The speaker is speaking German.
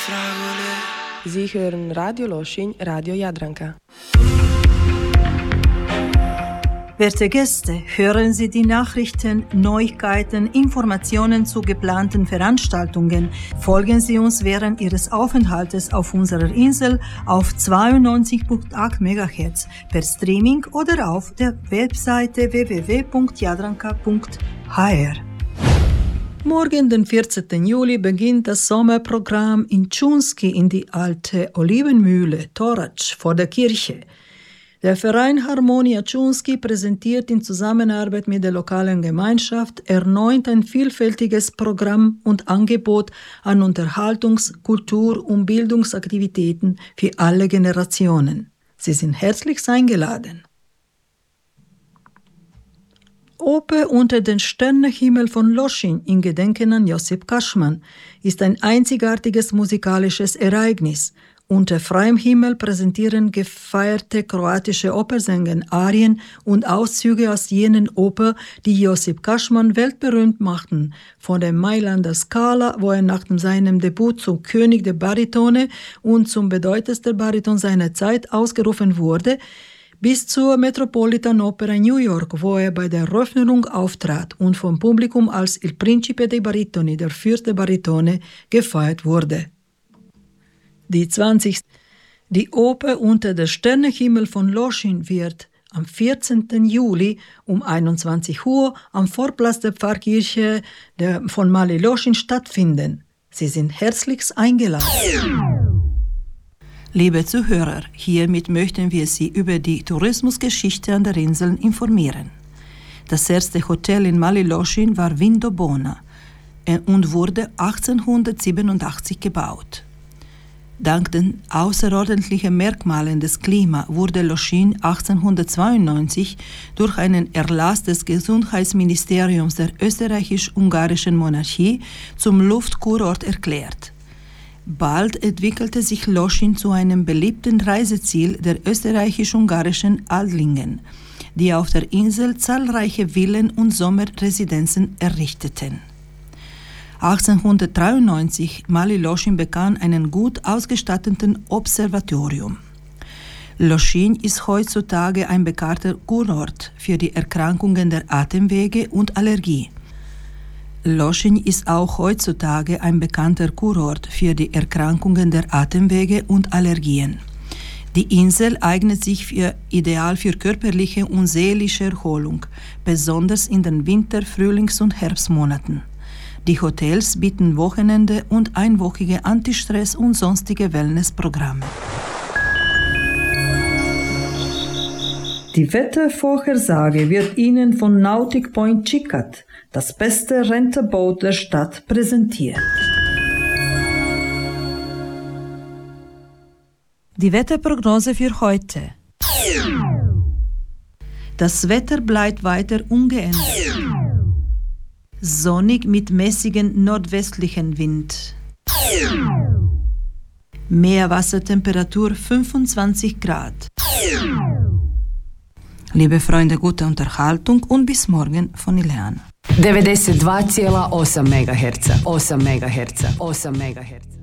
Sie hören Radio Loschin, Radio Jadranka. Werte Gäste, hören Sie die Nachrichten, Neuigkeiten, Informationen zu geplanten Veranstaltungen. Folgen Sie uns während Ihres Aufenthaltes auf unserer Insel auf 92.8 MHz per Streaming oder auf der Webseite www.jadranka.hr. Morgen, den 14. Juli, beginnt das Sommerprogramm in Čunski in die alte Olivenmühle, Torac, vor der Kirche. Der Verein Harmonia Čunski präsentiert in Zusammenarbeit mit der lokalen Gemeinschaft erneut ein vielfältiges Programm und Angebot an Unterhaltungs-, Kultur- und Bildungsaktivitäten für alle Generationen. Sie sind herzlich eingeladen. Oper unter den Sternenhimmel von Loschin in Gedenken an Josip Kašman ist ein einzigartiges musikalisches Ereignis. Unter freiem Himmel präsentieren gefeierte kroatische Opersänger Arien und Auszüge aus jenen Oper, die Josip Kašman weltberühmt machten, von der Mailander Scala, wo er nach seinem Debüt zum König der Baritone und zum bedeutendsten Bariton seiner Zeit ausgerufen wurde, bis zur Metropolitan Opera in New York, wo er bei der Eröffnung auftrat und vom Publikum als Il Principe dei Baritoni, der Fürst der Baritone, gefeiert wurde. Die Oper unter der Sternenhimmel von Loschin wird am 14. Juli um 21 Uhr am Vorplatz der Pfarrkirche von Mali Loschin stattfinden. Sie sind herzlichst eingeladen. Liebe Zuhörer, hiermit möchten wir Sie über die Tourismusgeschichte an der Insel informieren. Das erste Hotel in Mali Loschin war Vindobona und wurde 1887 gebaut. Dank den außerordentlichen Merkmalen des Klimas wurde Loschin 1892 durch einen Erlass des Gesundheitsministeriums der österreichisch-ungarischen Monarchie zum Luftkurort erklärt. Bald entwickelte sich Loschin zu einem beliebten Reiseziel der österreichisch-ungarischen Adligen, die auf der Insel zahlreiche Villen und Sommerresidenzen errichteten. 1893 Mali Loschin bekam einen gut ausgestatteten Observatorium. Loschin ist heutzutage ein bekannter Kurort für die Erkrankungen der Atemwege und Allergie. Loschin ist auch heutzutage ein bekannter Kurort für die Erkrankungen der Atemwege und Allergien. Die Insel eignet sich ideal für körperliche und seelische Erholung, besonders in den Winter-, Frühlings- und Herbstmonaten. Die Hotels bieten Wochenende- und einwöchige Antistress- und sonstige Wellnessprogramme. Die Wettervorhersage wird Ihnen von Nautic Point Chicat, das beste Renterboot der Stadt, präsentiert. Die Wetterprognose für heute. Das Wetter bleibt weiter ungeändert. Sonnig mit mäßigem nordwestlichen Wind. Meerwassertemperatur 25 Grad. Liebe Freunde, gute Unterhaltung und bis morgen von Ileana. 92,8 MHz. 8 MHz.